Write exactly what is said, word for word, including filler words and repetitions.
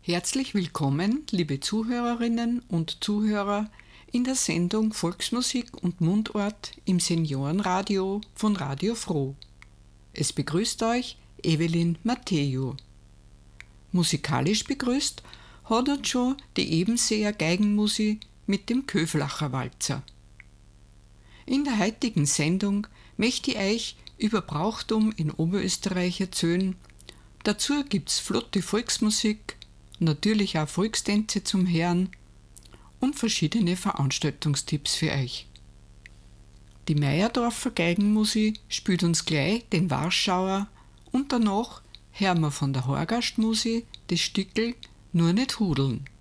Herzlich willkommen, liebe Zuhörerinnen und Zuhörer, in der Sendung Volksmusik und Mundart im Seniorenradio von Radio Froh. Es begrüßt euch Evelyn Matteo. Musikalisch begrüßt hat uns schon die Ebenseer Geigenmusik mit dem Köflacher Walzer. In der heutigen Sendung möchte ich euch über Brauchtum in Oberösterreich erzählen. Dazu gibt's flotte Volksmusik, natürlich auch Volkstänze zum Hören und verschiedene Veranstaltungstipps für euch. Die Meyerdorfer Geigenmusik spielt uns gleich den Warschauer und danach hören wir von der Horgastmusik das Stückel Nur nicht hudeln.